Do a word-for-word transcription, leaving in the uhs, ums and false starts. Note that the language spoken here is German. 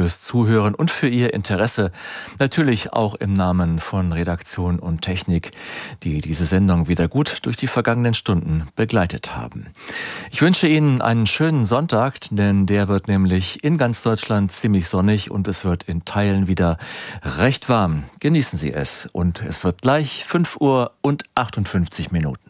fürs Zuhören und für Ihr Interesse. Natürlich auch im Namen von Redaktion und Technik, die diese Sendung wieder gut durch die vergangenen Stunden begleitet haben. Ich wünsche Ihnen einen schönen Sonntag, denn der wird nämlich in ganz Deutschland ziemlich sonnig und es wird in Teilen wieder recht warm. Genießen Sie es und es wird gleich fünf Uhr und achtundfünfzig Minuten.